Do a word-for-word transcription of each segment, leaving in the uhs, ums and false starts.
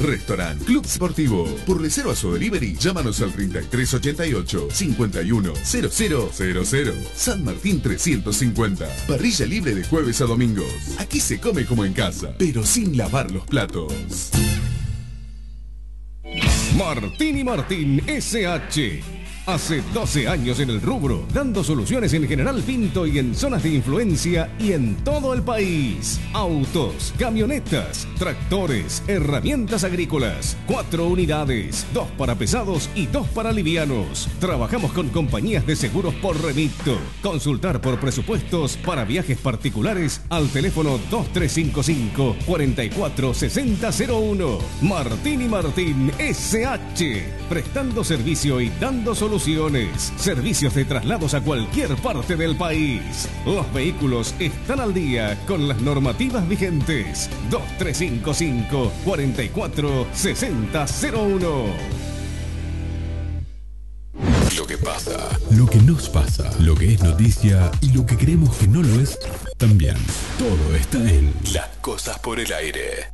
restaurante, club sportivo. Por reservas o delivery, llámanos al treinta y tres ochenta y ocho, cincuenta y uno, cero cero cero cero. San Martín trescientos cincuenta. Parrilla libre de jueves a domingos. Aquí se come como en casa, pero sin lavar los platos. Martín y Martín S H. Hace doce años en el rubro, dando soluciones en General Pinto y en zonas de influencia y en todo el país. Autos, camionetas, tractores, herramientas agrícolas. Cuatro unidades, dos para pesados y dos para livianos. Trabajamos con compañías de seguros por remito. Consultar por presupuestos para viajes particulares al teléfono dos tres cinco cinco, cuatro cuatro seis cero cero uno. Martín y Martín S H. Prestando servicio y dando soluciones. Servicios de traslados a cualquier parte del país. Los vehículos están al día con las normativas vigentes. dos tres cinco cinco, cuatro cuatro seis cero cero uno. Lo que pasa, lo que nos pasa, lo que es noticia y lo que creemos que no lo es también. Todo está en Las Cosas por el Aire.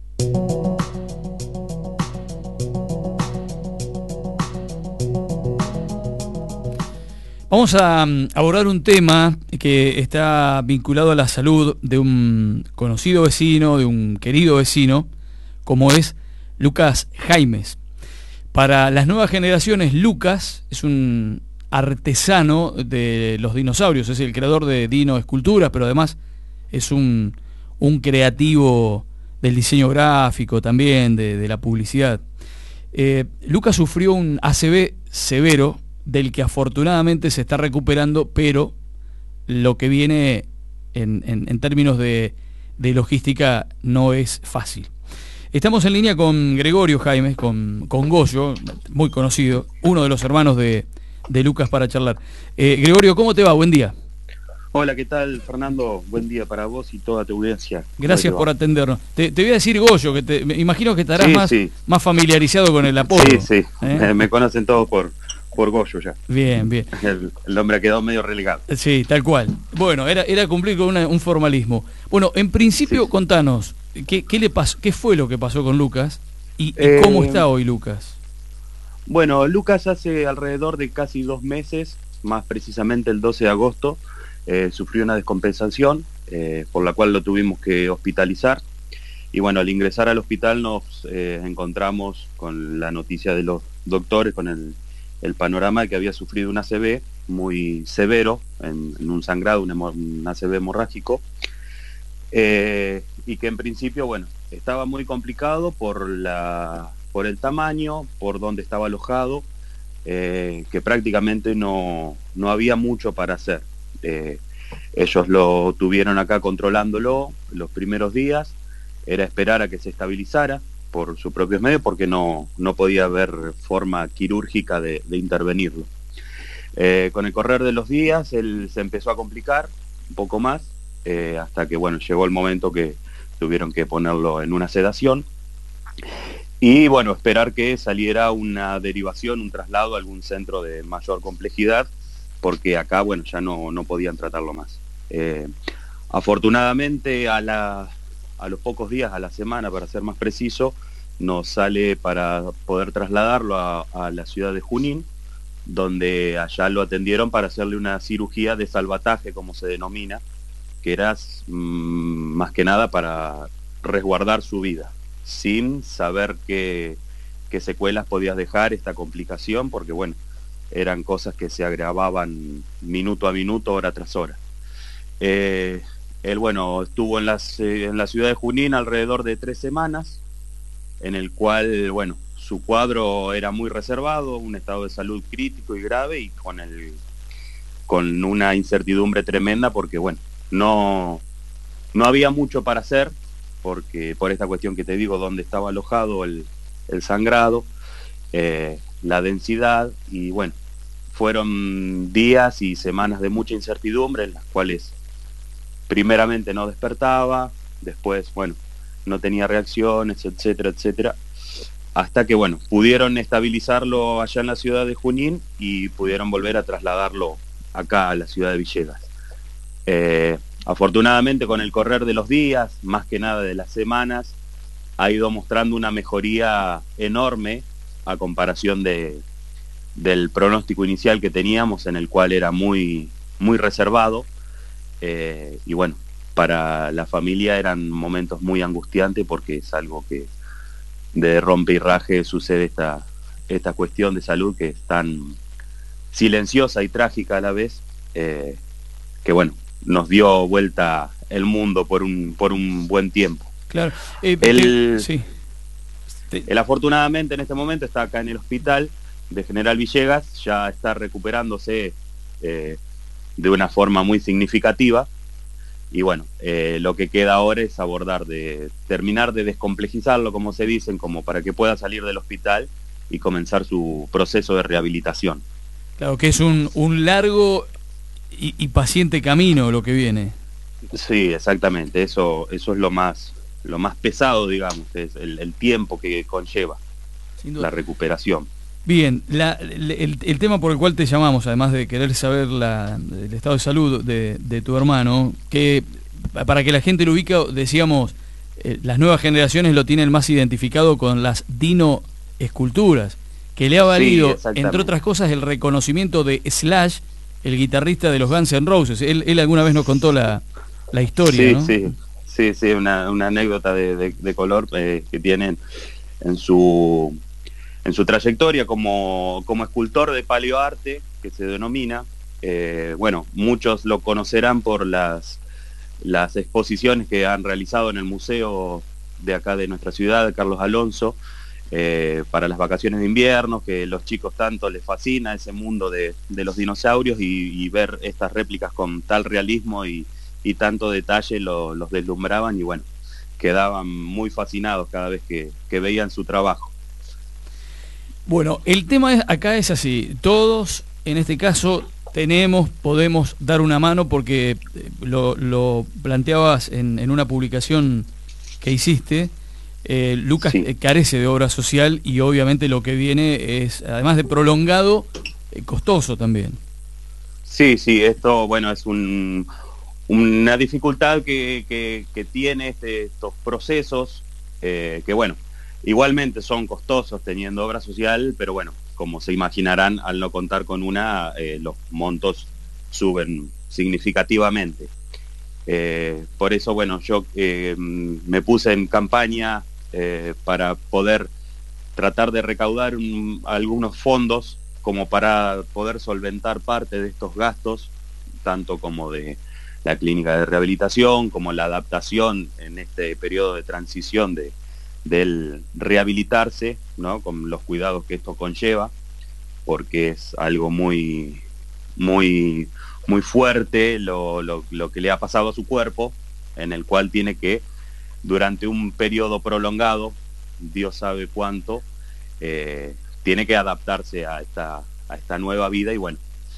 Vamos a abordar un tema que está vinculado a la salud de un conocido vecino, de un querido vecino, como es Lucas Jaimes. Para las nuevas generaciones, Lucas es un artesano de los dinosaurios, es el creador de Dino Esculturas, pero además es un, un creativo del diseño gráfico también, de, de la publicidad. Eh, Lucas sufrió un A C V severo, del que afortunadamente se está recuperando, pero lo que viene en, en, en términos de, de logística no es fácil. Estamos en línea con Gregorio Jaimes, con, con Goyo, muy conocido, uno de los hermanos de, de Lucas, para charlar. Eh, Gregorio, ¿cómo te va? Buen día. Hola, ¿qué tal, Fernando? Buen día para vos y toda tu audiencia. Gracias por atendernos. Te, te voy a decir Goyo, que te, me imagino que estarás sí, más, sí. más familiarizado con el apodo. Sí, sí, ¿eh? me conocen todos por... por Goyo ya. Bien, bien. El, el hombre ha quedado medio relegado. Sí, tal cual. Bueno, era, era cumplir con una, un formalismo. Bueno, en principio, sí. Contanos, ¿qué, qué le pasó, qué fue lo que pasó con Lucas y, y eh, cómo está hoy Lucas? Bueno, Lucas hace alrededor de casi dos meses, más precisamente el doce de agosto, eh, sufrió una descompensación, eh, por la cual lo tuvimos que hospitalizar. Y bueno, al ingresar al hospital nos eh, encontramos con la noticia de los doctores, con el el panorama de que había sufrido un A C V muy severo, en, en un sangrado, un, un A C V hemorrágico, eh, y que en principio, bueno, estaba muy complicado por, la, por el tamaño, por donde estaba alojado, eh, que prácticamente no, no había mucho para hacer. Eh, ellos lo tuvieron acá controlándolo los primeros días, era esperar a que se estabilizara por sus propios medios, porque no, no podía haber forma quirúrgica de, de intervenirlo. Eh, con el correr de los días, él se empezó a complicar un poco más, eh, hasta que, bueno, llegó el momento que tuvieron que ponerlo en una sedación, y, bueno, esperar que saliera una derivación, un traslado a algún centro de mayor complejidad, porque acá, bueno, ya no, no podían tratarlo más. Eh, afortunadamente, a la... a los pocos días, a la semana, para ser más preciso, nos sale para poder trasladarlo a, a la ciudad de Junín, donde allá lo atendieron para hacerle una cirugía de salvataje, como se denomina, que era mmm, más que nada para resguardar su vida, sin saber qué, qué secuelas podías dejar esta complicación, porque bueno, eran cosas que se agravaban minuto a minuto, hora tras hora. Eh, Él, bueno, estuvo en, las, eh, en la ciudad de Junín alrededor de tres semanas, en el cual, bueno, su cuadro era muy reservado, un estado de salud crítico y grave, y con, el, con una incertidumbre tremenda, porque, bueno, no, no había mucho para hacer, porque por esta cuestión que te digo, donde estaba alojado el, el sangrado, eh, la densidad, y bueno, fueron días y semanas de mucha incertidumbre, en las cuales primeramente no despertaba, después, bueno, no tenía reacciones, etcétera, etcétera, hasta que, bueno, pudieron estabilizarlo allá en la ciudad de Junín y pudieron volver a trasladarlo acá a la ciudad de Villegas. Eh, afortunadamente, con el correr de los días, más que nada de las semanas, ha ido mostrando una mejoría enorme a comparación de, del pronóstico inicial que teníamos, en el cual era muy, muy reservado. Eh, y bueno, para la familia eran momentos muy angustiantes, porque es algo que de rompe y raje sucede esta, esta cuestión de salud que es tan silenciosa y trágica a la vez, eh, que bueno, nos dio vuelta el mundo por un, por un buen tiempo. Claro. Eh, él, eh, sí. él afortunadamente en este momento está acá en el hospital de General Villegas, ya está recuperándose eh, de una forma muy significativa, y bueno, eh, lo que queda ahora es abordar de terminar de descomplejizarlo, como se dicen, como para que pueda salir del hospital y comenzar su proceso de rehabilitación. Claro, que es un, un largo y, y paciente camino lo que viene. Sí, exactamente, eso, eso es lo más, lo más pesado, digamos, es el, el tiempo que conlleva la recuperación. Bien, la, el, el tema por el cual te llamamos, además de querer saber la, el estado de salud de, de tu hermano, que para que la gente lo ubique, decíamos, eh, las nuevas generaciones lo tienen más identificado con las Dino esculturas, que le ha valido, sí, entre otras cosas, el reconocimiento de Slash, el guitarrista de los Guns N' Roses. Él, él alguna vez nos contó la, la historia, sí, ¿no? Sí, sí, sí, una, una anécdota de, de, de color eh, que tienen en su... en su trayectoria como, como escultor de paleoarte, que se denomina. Eh, bueno, muchos lo conocerán por las, las exposiciones que han realizado en el museo de acá de nuestra ciudad, de Carlos Alonso, eh, para las vacaciones de invierno, que los chicos tanto les fascina ese mundo de, de los dinosaurios, y, y ver estas réplicas con tal realismo y, y tanto detalle lo, los deslumbraban, y bueno, quedaban muy fascinados cada vez que, que veían su trabajo. Bueno, el tema es, acá es así, todos en este caso tenemos, podemos dar una mano, porque lo, lo planteabas en, en una publicación que hiciste. eh, Lucas sí. carece de obra social, y obviamente lo que viene es, además de prolongado, eh, costoso también. Sí, sí, esto, bueno, es un, una dificultad que, que, que tiene este, estos procesos, eh, que bueno, igualmente son costosos teniendo obra social, pero bueno, como se imaginarán, al no contar con una, eh, los montos suben significativamente. Eh, por eso, bueno, yo eh, me puse en campaña eh, para poder tratar de recaudar un, algunos fondos como para poder solventar parte de estos gastos, tanto como de la clínica de rehabilitación, como la adaptación en este periodo de transición de del rehabilitarse, ¿no? Con los cuidados que esto conlleva, porque es algo muy muy muy fuerte lo, lo, lo que le ha pasado a su cuerpo, en el cual tiene que, durante un periodo prolongado, Dios sabe cuánto, eh, tiene que adaptarse a esta, a esta nueva vida. Y bueno,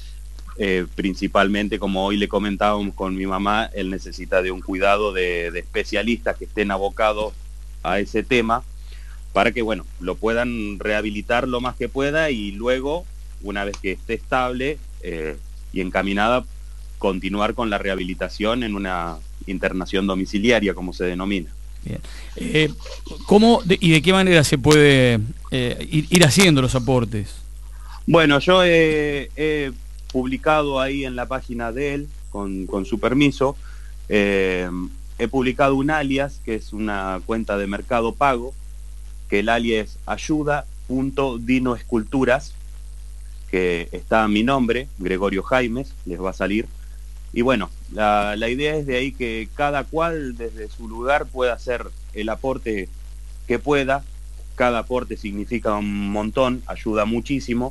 eh, principalmente, como hoy le comentábamos con mi mamá, él necesita de un cuidado de, de especialistas que estén abocados a ese tema, para que bueno, lo puedan rehabilitar lo más que pueda, y luego, una vez que esté estable eh, y encaminada, continuar con la rehabilitación en una internación domiciliaria, como se denomina. Bien. Eh, ¿Cómo de, y de qué manera se puede eh, ir, ir haciendo los aportes? Bueno, yo he, he publicado ahí en la página de él, con, con su permiso, eh, he publicado un alias, que es una cuenta de Mercado Pago, que el alias es ayuda punto dinoesculturas, que está mi nombre, Gregorio Jaimes, les va a salir. Y bueno, la, la idea es de ahí que cada cual desde su lugar pueda hacer el aporte que pueda. Cada aporte significa un montón, ayuda muchísimo,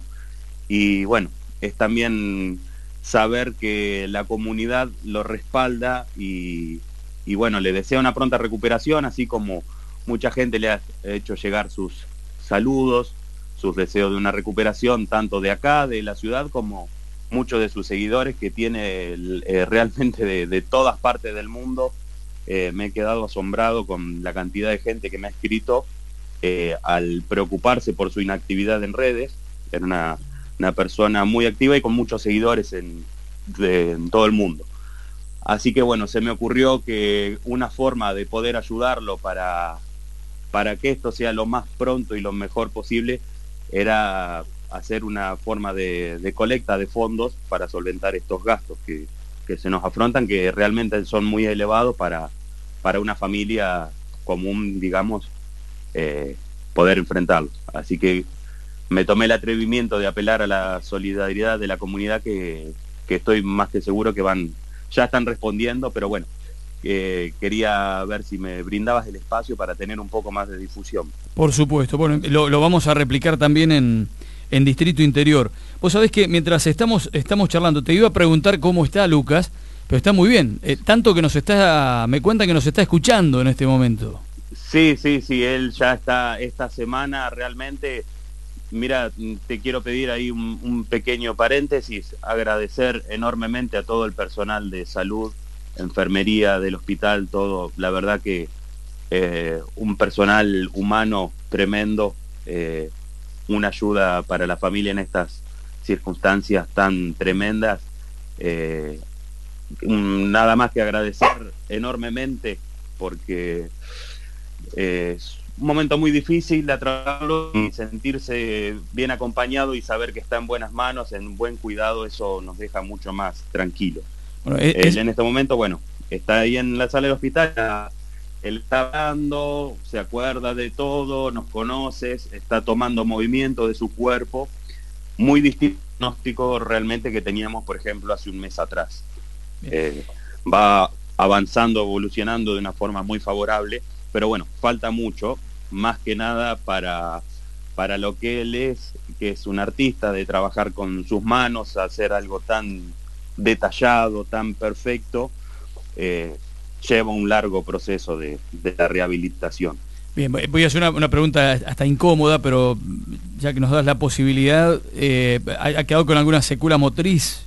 y bueno, es también saber que la comunidad lo respalda, y y bueno, le deseo una pronta recuperación, así como mucha gente le ha hecho llegar sus saludos, sus deseos de una recuperación, tanto de acá, de la ciudad, como muchos de sus seguidores, que tiene eh, realmente de, de todas partes del mundo. Eh, me he quedado asombrado con la cantidad de gente que me ha escrito eh, al preocuparse por su inactividad en redes. Era una, una persona muy activa y con muchos seguidores en, de, en todo el mundo. Así que bueno, se me ocurrió que una forma de poder ayudarlo para, para que esto sea lo más pronto y lo mejor posible, era hacer una forma de, de colecta de fondos para solventar estos gastos que, que se nos afrontan, que realmente son muy elevados para, para una familia común, digamos, eh, poder enfrentarlos. Así que me tomé el atrevimiento de apelar a la solidaridad de la comunidad, que, que estoy más que seguro que van, ya están respondiendo, pero bueno, eh, quería ver si me brindabas el espacio para tener un poco más de difusión. Por supuesto, bueno, lo, lo vamos a replicar también en, en Distrito Interior. Vos sabés que mientras estamos, estamos charlando, te iba a preguntar cómo está Lucas, pero está muy bien, eh, tanto que nos está, me cuentan que nos está escuchando en este momento. Sí, sí, sí, él ya está esta semana realmente. Mira, te quiero pedir ahí un, un pequeño paréntesis, agradecer enormemente a todo el personal de salud, enfermería del hospital, todo, la verdad que eh, un personal humano tremendo, eh, una ayuda para la familia en estas circunstancias tan tremendas. Eh, nada más que agradecer enormemente, porque eh, es un momento muy difícil de atravesarlo, y sentirse bien acompañado y saber que está en buenas manos, en buen cuidado, eso nos deja mucho más tranquilos. Bueno, es... Él en este momento, bueno, está ahí en la sala del hospital, él está hablando, se acuerda de todo, nos conoce, está tomando movimiento de su cuerpo, muy distinto al diagnóstico realmente que teníamos, por ejemplo, hace un mes atrás. Eh, va avanzando, evolucionando de una forma muy favorable, pero bueno, falta mucho, más que nada para, para lo que él es, que es un artista, de trabajar con sus manos, hacer algo tan detallado, tan perfecto, eh, lleva un largo proceso de, de la rehabilitación. Bien, voy a hacer una, una pregunta hasta incómoda, pero ya que nos das la posibilidad, eh, ¿ha, ¿ha quedado con alguna secuela motriz?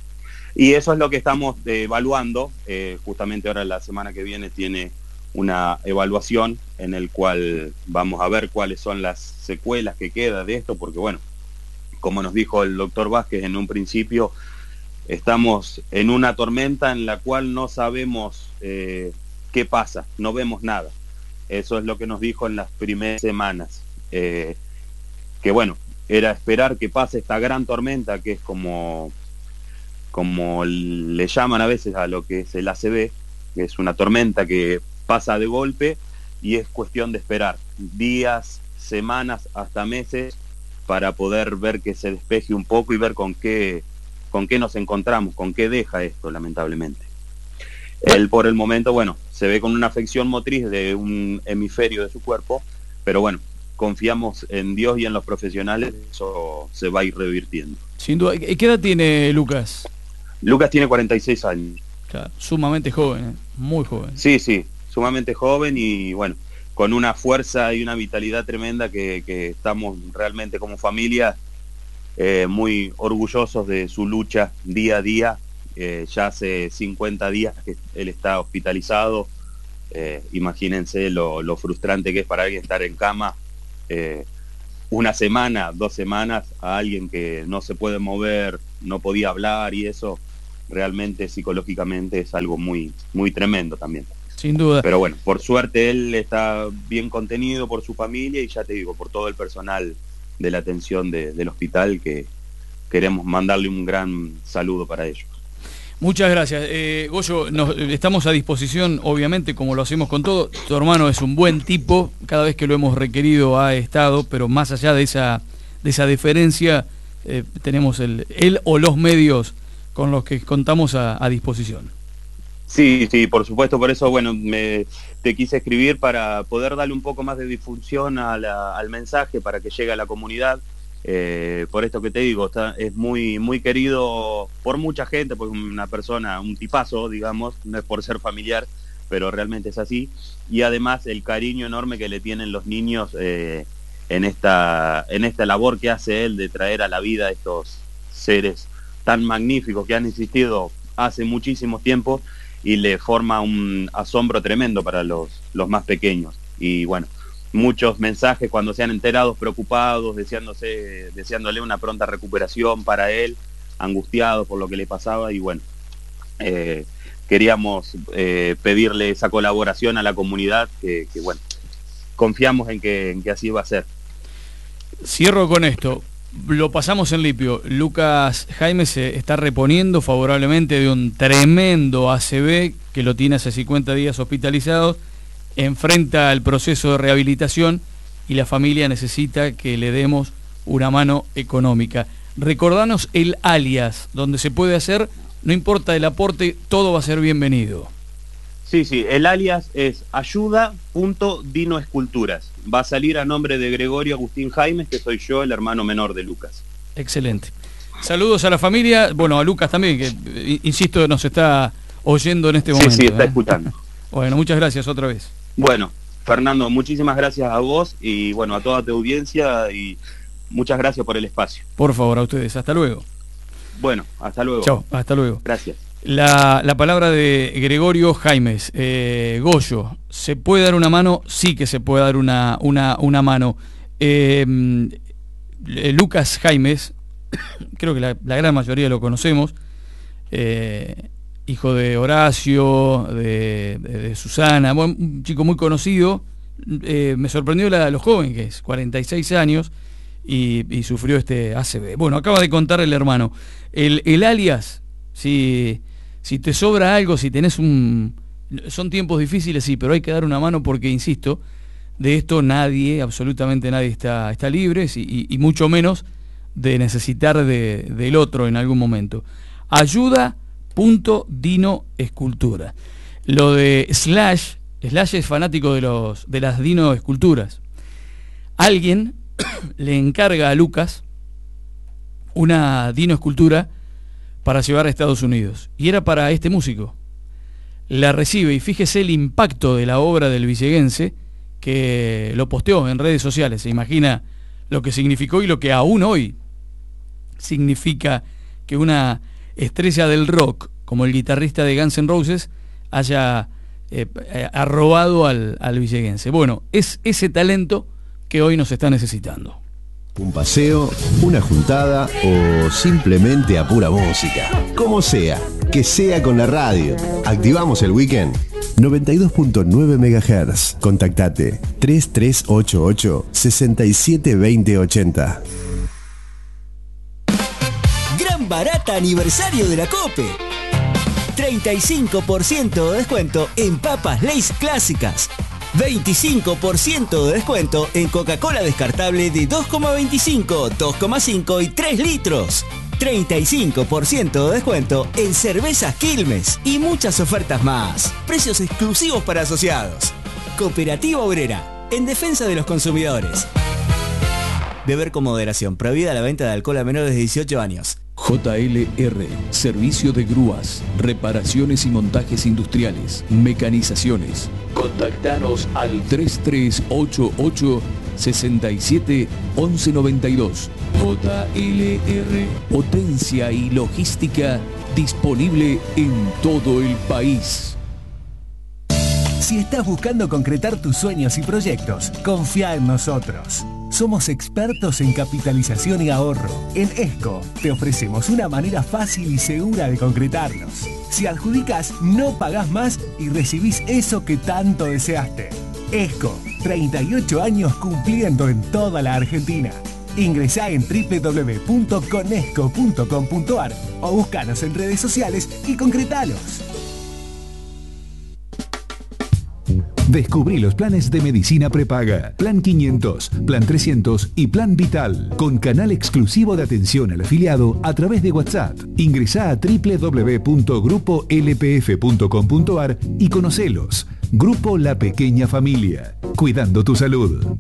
Y eso es lo que estamos eh, evaluando, eh, justamente ahora la semana que viene tiene una evaluación en el cual vamos a ver cuáles son las secuelas que queda de esto, porque bueno, como nos dijo el doctor Vázquez en un principio, estamos en una tormenta en la cual no sabemos eh, qué pasa, no vemos nada. Eso es lo que nos dijo en las primeras semanas, eh, que bueno, era esperar que pase esta gran tormenta, que es como, como le llaman a veces a lo que es el A C V, que es una tormenta que pasa de golpe, y es cuestión de esperar días, semanas, hasta meses, para poder ver que se despeje un poco y ver con qué, con qué nos encontramos, con qué deja esto, lamentablemente. Él por el momento, bueno, se ve con una afección motriz de un hemisferio de su cuerpo, pero bueno, confiamos en Dios y en los profesionales, eso se va a ir revirtiendo. Sin duda. ¿Qué edad tiene Lucas? Lucas tiene cuarenta y seis años. Claro, sumamente joven, ¿eh? Muy joven. Sí, sí, sumamente joven y bueno, con una fuerza y una vitalidad tremenda que, que estamos realmente como familia eh, muy orgullosos de su lucha día a día. Eh, ya hace cincuenta días que él está hospitalizado. Eh, imagínense lo, lo frustrante que es para alguien estar en cama eh, una semana, dos semanas, a alguien que no se puede mover, no podía hablar, y eso realmente psicológicamente es algo muy, muy tremendo también. Sin duda. Pero bueno, por suerte él está bien contenido por su familia y ya te digo, por todo el personal de la atención de, del hospital, que queremos mandarle un gran saludo para ellos. Muchas gracias. Eh, Goyo, nos, estamos a disposición, obviamente, como lo hacemos con todo. Tu hermano es un buen tipo, cada vez que lo hemos requerido ha estado, pero más allá de esa, de esa diferencia, eh, tenemos el, él o los medios con los que contamos a, a disposición. Sí, sí, por supuesto, por eso, bueno, me, te quise escribir para poder darle un poco más de difusión a la, al mensaje, para que llegue a la comunidad. Eh, por esto que te digo, está, es muy muy querido por mucha gente, porque es una persona, un tipazo, digamos, no es por ser familiar, pero realmente es así. Y además el cariño enorme que le tienen los niños eh, en esta en esta labor que hace él de traer a la vida a estos seres tan magníficos que han existido hace muchísimo tiempo, y le forma un asombro tremendo para los, los más pequeños. Y bueno, muchos mensajes cuando se han enterado, preocupados, deseándose, deseándole una pronta recuperación para él, angustiados por lo que le pasaba. Y bueno, eh, queríamos eh, pedirle esa colaboración a la comunidad, que, que bueno, confiamos en que, en que así va a ser. Cierro con esto. Lo pasamos en limpio. Lucas Jaime se está reponiendo favorablemente de un tremendo A C V que lo tiene hace cincuenta días hospitalizado. Enfrenta el proceso de rehabilitación y la familia necesita que le demos una mano económica. Recordanos el alias, donde se puede hacer, no importa el aporte, todo va a ser bienvenido. Sí, sí, el alias es ayuda punto dino esculturas. Va a salir a nombre de Gregorio Agustín Jaimes, que soy yo, el hermano menor de Lucas. Excelente. Saludos a la familia, bueno, a Lucas también, que insisto, nos está oyendo en este momento. Sí, sí, está ¿eh? escuchando. Bueno, muchas gracias otra vez. Bueno, Fernando, muchísimas gracias a vos y bueno, a toda tu audiencia y muchas gracias por el espacio. Por favor, a ustedes. Hasta luego. Bueno, hasta luego. Chao, hasta luego. Gracias. La, la palabra de Gregorio Jaimes. eh, Goyo, ¿se puede dar una mano? Sí que se puede dar una, una, una mano. Eh, Lucas Jaimes, creo que la, la gran mayoría lo conocemos, eh, hijo de Horacio, de, de, de Susana, bueno, un chico muy conocido. Eh, me sorprendió la, lo joven que es, cuarenta y seis años, y, y sufrió este A C V. Bueno, acaba de contar el hermano. El, el alias, si... Si te sobra algo, si tenés un... Son tiempos difíciles, sí, pero hay que dar una mano porque, insisto, de esto nadie, absolutamente nadie está, está libre y, y mucho menos de necesitar de, del otro en algún momento. Ayuda punto dino escultura. Lo de Slash, Slash es fanático de, los, de las dino esculturas. Alguien le encarga a Lucas una dino escultura para llevar a Estados Unidos, y era para este músico. La recibe, y fíjese el impacto de la obra del villeguense, que lo posteó en redes sociales. Se imagina lo que significó y lo que aún hoy significa que una estrella del rock, como el guitarrista de Guns N' Roses, haya eh, arrobado al, al villeguense. Bueno, es ese talento que hoy nos está necesitando. Un paseo, una juntada o simplemente a pura música. Como sea, que sea con la radio. Activamos el weekend. noventa y dos punto nueve megahertz. Contactate tres tres ocho ocho, seis siete dos cero ocho cero. Gran barata aniversario de la COPE. treinta y cinco por ciento de descuento en papas Lay's clásicas. veinticinco por ciento de descuento en Coca-Cola descartable de dos coma veinticinco, dos coma cinco y tres litros. treinta y cinco por ciento de descuento en cervezas Quilmes y muchas ofertas más. Precios exclusivos para asociados. Cooperativa Obrera, en defensa de los consumidores. Beber con moderación. Prohibida la venta de alcohol a menores de dieciocho años. J L R, servicio de grúas, reparaciones y montajes industriales, mecanizaciones. Contactanos al tres tres ocho ocho, seis siete, once noventa y dos. J L R, potencia y logística disponible en todo el país. Si estás buscando concretar tus sueños y proyectos, confía en nosotros. Somos expertos en capitalización y ahorro. En ESCO te ofrecemos una manera fácil y segura de concretarlos. Si adjudicas, no pagás más y recibís eso que tanto deseaste. ESCO, treinta y ocho años cumpliendo en toda la Argentina. Ingresá en doble u doble u doble u punto conesco punto com punto ar o búscanos en redes sociales y concretalos. Descubrí los planes de medicina prepaga, Plan quinientos, Plan trescientos y Plan Vital, con canal exclusivo de atención al afiliado a través de WhatsApp. Ingresá a doble u doble u doble u punto grupo l p f punto com punto ar y conocelos. Grupo La Pequeña Familia, cuidando tu salud.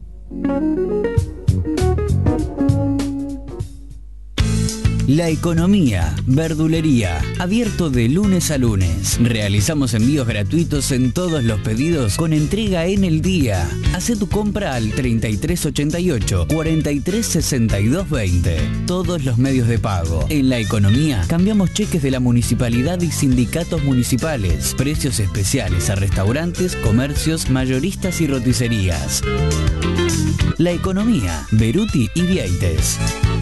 La Economía, verdulería, abierto de lunes a lunes. Realizamos envíos gratuitos en todos los pedidos con entrega en el día. Hacé tu compra al treinta y tres ochenta y ocho, cuarenta y tres sesenta y dos veinte. Todos los medios de pago. En La Economía cambiamos cheques de la municipalidad y sindicatos municipales. Precios especiales a restaurantes, comercios, mayoristas y roticerías. La Economía, Beruti y Vieites.